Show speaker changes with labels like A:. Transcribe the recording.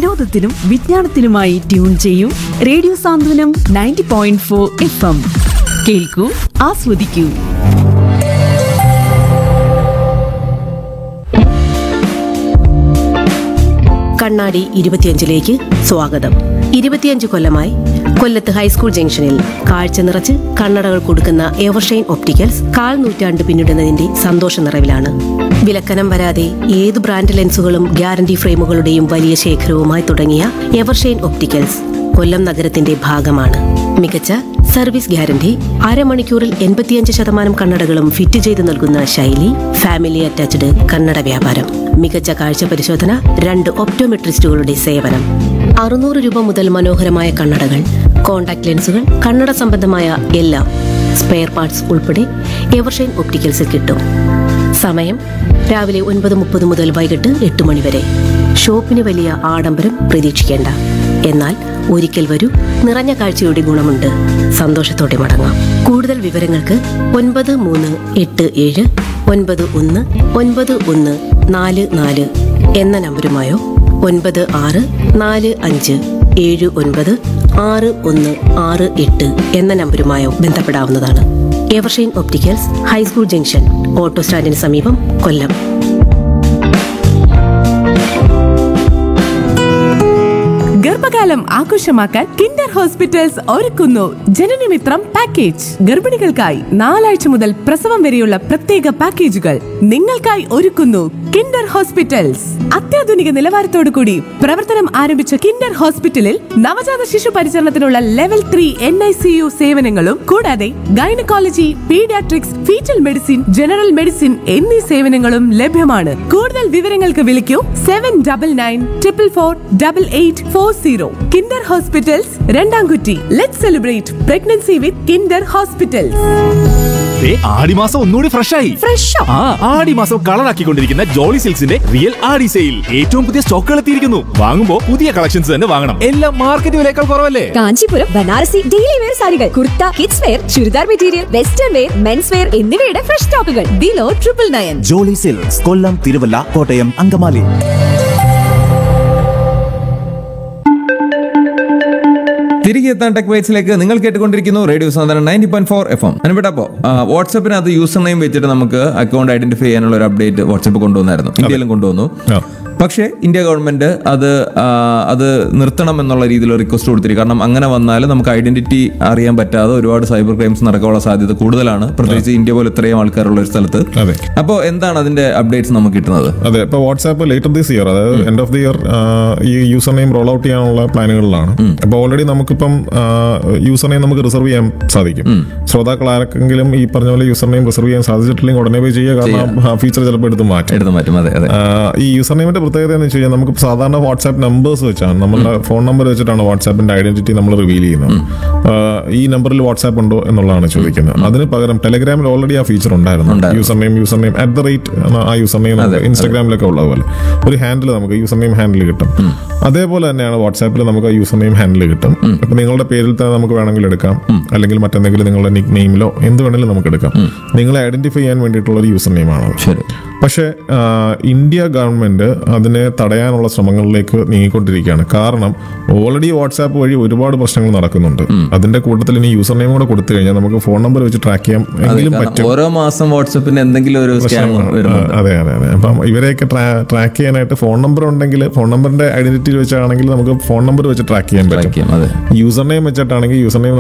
A: വിനോദത്തിനും വിജ്ഞാനത്തിനുമായി tune ചെയ്യൂ. Radio സാന്ത്വനം 90.4 FM. കേൾക്കൂ, ആസ്വദിക്കൂ.
B: കണ്ണാടി 25ലേക്ക് സ്വാഗതം. 25 കൊല്ലമായി കൊല്ലത്ത് ഹൈസ്കൂൾ ജംഗ്ഷനിൽ കാഴ്ച നിറച്ച് കണ്ണടകൾ കൊടുക്കുന്ന എവർഷൈൻ ഒപ്റ്റിക്കൽസ് 1/4 നൂറ്റാണ്ട് പിന്നിടുന്നതിന്റെ സന്തോഷ നിറവിലാണ്. വിലക്കനം വരാതെ ഏത് ബ്രാൻഡ് ലെൻസുകളും ഗ്യാരണ്ടി ഫ്രെയിമുകളുടെയും വലിയ ശേഖരവുമായി തുടങ്ങിയ എവർഷൈൻ ഒപ്റ്റിക്കൽസ് കൊല്ലം നഗരത്തിന്റെ ഭാഗമാണ്. മികച്ച സർവീസ് ഗ്യാരണ്ടി, അരമണിക്കൂറിൽ 85% കണ്ണടകളും ഫിറ്റ് ചെയ്ത് നൽകുന്ന ശൈലി, ഫാമിലി അറ്റാച്ച്ഡ് കണ്ണട വ്യാപാരം, മികച്ച കാഴ്ച പരിശോധന, 2 ഒപ്റ്റോമെട്രിസ്റ്റുകളുടെ സേവനം. 600 രൂപ മുതൽ മനോഹരമായ കണ്ണടകൾ, കോൺടാക്ട് ലെൻസുകൾ, കണ്ണട സംബന്ധമായ എല്ലാം സ്പെയർ പാർട്സ് ഉൾപ്പെടെ എവർഷൈൻ ഒപ്റ്റിക്കൽസിൽ കിട്ടും. സമയം രാവിലെ 9:30 മുതൽ വൈകിട്ട് 8 മണി വരെ. ഷോപ്പിന് വലിയ ആഡംബരം പ്രതീക്ഷിക്കേണ്ട. എന്നാൽ ഒരിക്കൽ വരൂ, നിറഞ്ഞ കാഴ്ചയുടെ ഗുണമുണ്ട്. സന്തോഷത്തോടെ മടങ്ങാം. കൂടുതൽ വിവരങ്ങൾക്ക് 9387919144 എന്ന നമ്പരുമായോ 9645796168 എന്ന നമ്പരുമായോ ബന്ധപ്പെടാവുന്നതാണ്. Evershine opticals, high school junction, auto സ്റ്റാൻഡിന് സമീപം, കൊല്ലം.
A: ഗർഭകാലം ആഘോഷമാക്കാൻ കിൻഡർ ഹോസ്പിറ്റൽസ് ഒരുക്കുന്നു ജനനമിത്രം പാക്കേജ്. ഗർഭിണികൾക്കായി 4 ആഴ്ച മുതൽ പ്രസവം വരെയുള്ള പ്രത്യേക പാക്കേജുകൾ നിങ്ങൾക്കായി ഒരുക്കുന്നു കിൻഡർ ഹോസ്പിറ്റൽസ്. അത്യാധുനിക നിലവാരത്തോടു കൂടി പ്രവർത്തനം ആരംഭിച്ച കിൻഡർ ഹോസ്പിറ്റലിൽ നവജാത ശിശു പരിചരണത്തിനുള്ള ലെവൽ 3 NICU സേവനങ്ങളും കൂടാതെ gynaecology, paediatrics, fetal medicine, general medicine എന്നീ സേവനങ്ങളും ലഭ്യമാണ്. കൂടുതൽ വിവരങ്ങൾക്ക് വിളിക്കൂ 7944448840. Kinder hospitals, രണ്ടാംകുറ്റി. Let's celebrate pregnancy with Kinder hospitals.
C: ആടിമാസം ഒന്നുകൂടി ഫ്രഷായി. ആടിമാസം കളറാക്കിക്കൊണ്ടിരിക്കുന്ന ജോളി സിൽക്സിന്റെ റിയൽ ആടി സെയിൽ. ഏറ്റവും പുതിയ സ്റ്റോക്കുകൾ എത്തിയിരിക്കുന്നു. വാങ്ങുമ്പോൾ പുതിയ കളക്ഷൻസ് തന്നെ വാങ്ങണം. എല്ലാം മാർക്കറ്റ് വിലയേക്കാൾ കുറവല്ലേ?
D: കാഞ്ചീപുരം ബനാറസി ഡെയിലി വെയർ സാരികൾ, kurta, kids wear, churidar material, western wear, men's wear എന്നിവയുടെ ഫ്രഷ് സ്റ്റോക്കുകൾ ബിലോ 999.
E: ജോളി സിൽക്സ്, കൊല്ലം, തിരുവല്ല, കോട്ടയം, അങ്കമാലി.
F: തിരികെ എത്താൻ ടെക് ബൈറ്റ്സിലേക്ക് നിങ്ങൾ കേട്ടുകൊണ്ടിരിക്കുന്നു റേഡിയോ സാന്ത്വനം 90.4 FM. അനുപിട്ടപ്പോ വാട്സാപ്പിനകത്ത് യൂസർ നെയിം വെച്ചിട്ട് നമുക്ക് അക്കൗണ്ട് ഐഡന്റിഫൈ ചെയ്യാനുള്ള ഒരു അപ്ഡേറ്റ് വാട്സാപ്പ് കൊണ്ടുവന്നായിരുന്നു. ഇന്ത്യയിലും കൊണ്ടുവന്നു. പക്ഷേ ഇന്ത്യ ഗവൺമെന്റ് അത് നിർത്തണം എന്നുള്ള രീതിയിൽ റിക്വസ്റ്റ് കൊടുത്തിരിക്കും. കാരണം അങ്ങനെ വന്നാൽ നമുക്ക് ഐഡന്റിറ്റി അറിയാൻ പറ്റാതെ ഒരുപാട് സൈബർ ക്രൈംസ് നടക്കാനുള്ള സാധ്യത കൂടുതലാണ്, പ്രത്യേകിച്ച് ഇന്ത്യ പോലെ ഇത്രയും ആൾക്കാരുള്ള ഒരു സ്ഥലത്ത്. അപ്പോൾ എന്താണ് അതിന്റെ അപ്ഡേറ്റ്സ് നമുക്ക് കിട്ടുന്നത്?
G: അതെ, ഇപ്പോൾ വാട്സാപ്പ് ലേറ്റർ ദിസ് ഇയർ, അതായത് എൻഡ് ഓഫ് ദി ഇയർ ഈ യൂസർ നെയിം റോൾ ഔട്ട് ചെയ്യാനുള്ള പ്ലാനുകളിലാണ്. അപ്പോൾ ഓൾറെഡി നമുക്കിപ്പം യൂസർ നെയിം നമുക്ക് റിസർവ് ചെയ്യാൻ സാധിക്കും. ശ്രോതാക്കൾ ആർക്കെങ്കിലും ഈ പറഞ്ഞ പോലെ യൂസർ നെയിം റിസർവ് ചെയ്യാൻ സാധിച്ചിട്ടില്ലെങ്കിൽ ഉടനെ പോയി ചെയ്യുക. കാരണം ഫീച്ചർ ചിലപ്പോൾ എടുത്ത് മാറ്റും. ഈ യൂസർ നെയിമിന്റെ പ്രത്യേകത എന്ന് വെച്ച് കഴിഞ്ഞാൽ നമുക്ക് സാധാരണ വാട്സാപ്പ് നമ്പേഴ്സ് വെച്ചാണ്, നമ്മുടെ ഫോൺ നമ്പർ വെച്ചിട്ടാണ് വാട്സാപ്പിന്റെ ഐഡന്റിറ്റി നമ്മൾ റിവീൽ ചെയ്യുന്നത്. ഈ നമ്പറിൽ വാട്സാപ്പ് ഉണ്ടോ എന്നുള്ളതാണ് ചോദിക്കുന്നത്. അതിന് പകരം ടെലഗ്രാമിൽ ഓൾറെഡി ആ ഫീച്ചർ ഉണ്ടായിരുന്നു. യൂസർ നെയിം @, ആ യൂസർ നെയിം ഇൻസ്റ്റാഗ്രാമിലൊക്കെ ഉള്ള പോലെ ഒരു ഹാൻഡിൽ നമുക്ക് യൂസർ നെയിം ഹാൻഡിൽ കിട്ടും. അതേപോലെ തന്നെയാണ് വാട്സാപ്പിൽ നമുക്ക് ആ യൂസർ നെയിം ഹാൻഡിൽ കിട്ടും. ഇപ്പൊ നിങ്ങളുടെ പേരിൽ തന്നെ നമുക്ക് വേണമെങ്കിൽ എടുക്കാം, അല്ലെങ്കിൽ മറ്റെന്തെങ്കിലും നിങ്ങളുടെ നിക് നെയിമിലോ എന്ത് വേണമെങ്കിലും നമുക്ക് എടുക്കാം. നിങ്ങളെ ഐഡന്റിഫൈ ചെയ്യാൻ വേണ്ടിയിട്ടുള്ള ഒരു യൂസർ നെയിമാണ്. പക്ഷേ ഇന്ത്യ ഗവൺമെന്റ് അതിനെ തടയാനുള്ള ശ്രമങ്ങളിലേക്ക് നീങ്ങിക്കൊണ്ടിരിക്കുകയാണ്. കാരണം ഓൾറെഡി വാട്സാപ്പ് വഴി ഒരുപാട് പ്രശ്നങ്ങൾ നടക്കുന്നുണ്ട്. അതിന്റെ കൂട്ടത്തിൽ ഇനി യൂസർ നെയിം കൂടെ കൊടുത്തു കഴിഞ്ഞാൽ നമുക്ക് ഫോൺ നമ്പർ വെച്ച് ട്രാക്ക് ചെയ്യാൻ എങ്കിലും പറ്റും.
F: ഓരോ മാസം വാട്സാപ്പിന് എന്തെങ്കിലും ഒരു
G: അതെ. അപ്പം ഇവരെയൊക്കെ ട്രാക്ക് ചെയ്യാനായിട്ട് ഫോൺ നമ്പർ ഉണ്ടെങ്കിൽ ഫോൺ നമ്പറിന്റെ ഐഡന്റിറ്റി വെച്ചാണെങ്കിൽ നമുക്ക് ഫോൺ നമ്പർ വെച്ച് ട്രാക്ക് ചെയ്യാൻ പറ്റും. User name വെച്ചിട്ടാണെങ്കിൽ user name